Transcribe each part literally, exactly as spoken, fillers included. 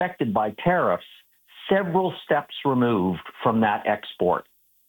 affected by tariffs several steps removed from that export.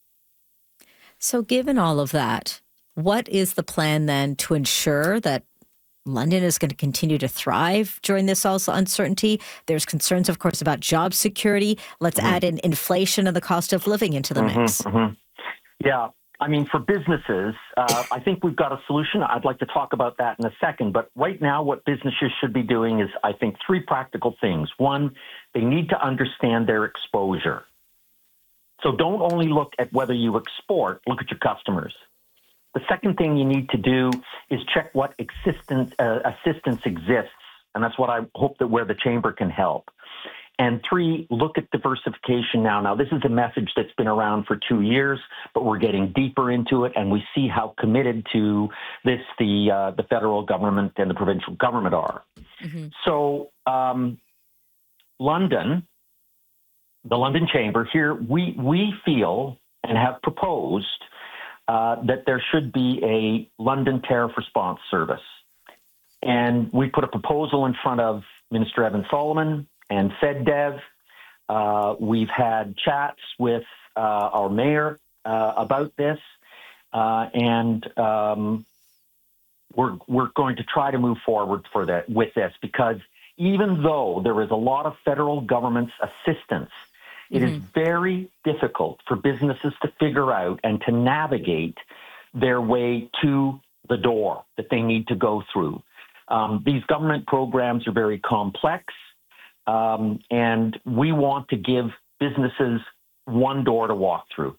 So given all of that, what is the plan then to ensure that London is going to continue to thrive during this also uncertainty? There's concerns, of course, about job security. Let's mm-hmm. add in inflation and the cost of living into the mm-hmm, mix. Mm-hmm. Yeah. I mean, for businesses, uh, I think we've got a solution. I'd like to talk about that in a second. But right now, what businesses should be doing is, I think, three practical things. One, they need to understand their exposure. So don't only look at whether you export, look at your customers. The second thing you need to do is check what assistance, uh, assistance exists. And that's what I hope that where the Chamber can help. And three, look at diversification now. Now, this is a message that's been around for two years, but we're getting deeper into it, and we see how committed to this the uh, the federal government and the provincial government are. Mm-hmm. So um, London, the London Chamber here, we, we feel and have proposed uh, that there should be a London Tariff Response Service. And we put a proposal in front of Minister Evan Solomon and FedDev. Uh, we've had chats with uh, our mayor uh, about this, uh, and um, we're we're going to try to move forward for that with this, because even though there is a lot of federal government's assistance, mm-hmm. it is very difficult for businesses to figure out and to navigate their way to the door that they need to go through. Um, these government programs are very complex. Um, and we want to give businesses one door to walk through.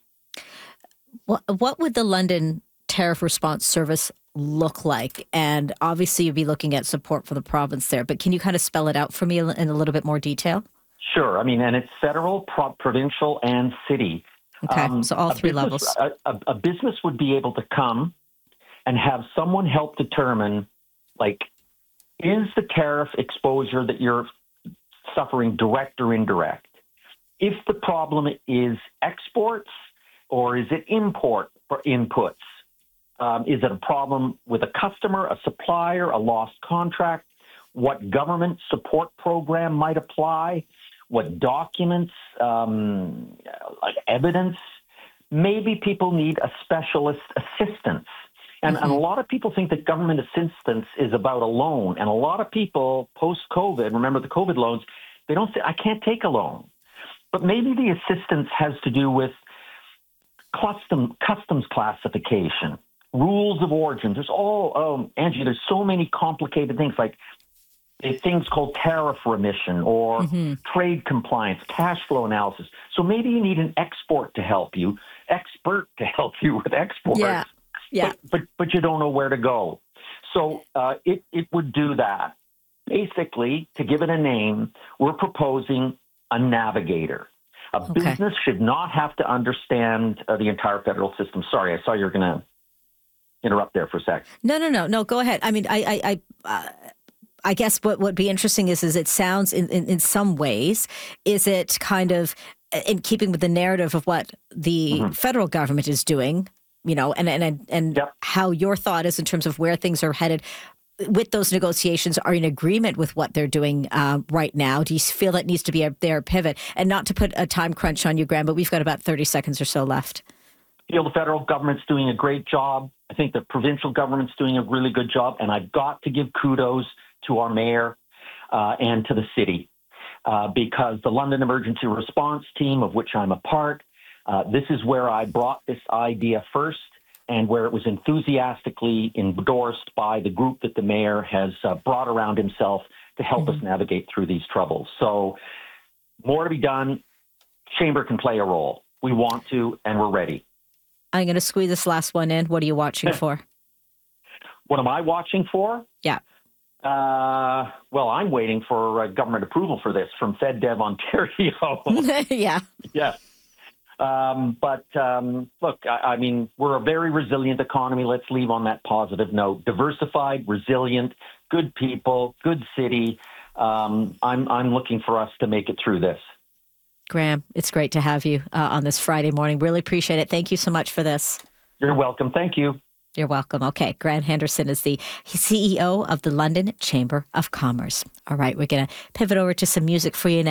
What, what would the London Tariff Response Service look like? And obviously you'd be looking at support for the province there, but can you kind of spell it out for me in a little bit more detail? Sure. I mean, and it's federal, pro- provincial, and city. Okay, um, so all three business, levels. A, a, a business would be able to come and have someone help determine, like, is the tariff exposure that you're suffering direct or indirect? If the problem is exports or is it import for inputs? Um, is it a problem with a customer, a supplier, a lost contract? What government support program might apply? What documents, um, like evidence? Maybe people need a specialist assistance. And, mm-hmm. and a lot of people think that government assistance is about a loan. And a lot of people post-COVID, remember the COVID loans, they don't say, I can't take a loan. But maybe the assistance has to do with custom, customs classification, rules of origin. There's all, oh, Angie, there's so many complicated things like things called tariff remission or mm-hmm. trade compliance, cash flow analysis. So maybe you need an export to help you, expert to help you with exports. Yeah. Yeah. But, but but you don't know where to go. So uh, it, it would do that. Basically, to give it a name, we're proposing a navigator. A okay. business should not have to understand uh, the entire federal system. Sorry, I saw you were going to interrupt there for a sec. No, no, no, no. Go ahead. I mean, I, I, I, uh, I guess what would be interesting is, is it sounds in, in, in some ways, is it kind of in keeping with the narrative of what the mm-hmm. federal government is doing? You know, and and and yep. how your thought is in terms of where things are headed with those negotiations. Are you in agreement with what they're doing uh, right now? Do you feel that needs to be a, their pivot? And not to put a time crunch on you, Graham, but we've got about thirty seconds or so left. I feel the federal government's doing a great job. I think the provincial government's doing a really good job. And I've got to give kudos to our mayor uh, and to the city uh, because the London Emergency Response Team, of which I'm a part, Uh, this is where I brought this idea first and where it was enthusiastically endorsed by the group that the mayor has uh, brought around himself to help mm-hmm. us navigate through these troubles. So more to be done. Chamber can play a role. We want to, and we're ready. I'm going to squeeze this last one in. What are you watching for? What am I watching for? Yeah. Uh, well, I'm waiting for uh, government approval for this from FedDev Ontario. yeah. Yeah. Um, but um, look, I, I mean, we're a very resilient economy. Let's leave on that positive note. Diversified, resilient, good people, good city. Um, I'm I'm looking for us to make it through this. Graham, it's great to have you uh, on this Friday morning. Really appreciate it. Thank you so much for this. You're welcome. Thank you. You're welcome. Okay. Graham Henderson is the C E O of the London Chamber of Commerce. All right. We're going to pivot over to some music for you now.